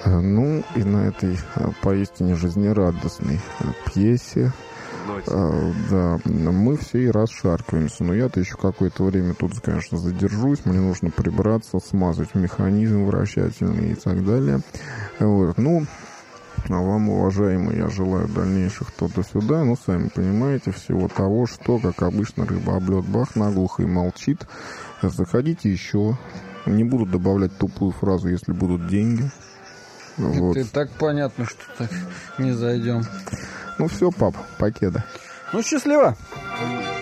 Ну, и на этой поистине жизнерадостной пьесе, да, мы все и расшаркиваемся. Но я-то еще какое-то время тут, конечно, задержусь. Мне нужно прибраться, смазать механизм вращательный и так далее. Вот. Ну, а вам, уважаемые, я желаю дальнейших туда-сюда. Ну, сами понимаете, всего того, что, как обычно, рыба об лед бах наглухо и молчит. Заходите еще. Не буду добавлять тупую фразу, если будут деньги. Вот. Это и так понятно, что так не зайдем. Ну все, пап, покеда. Ну, счастливо!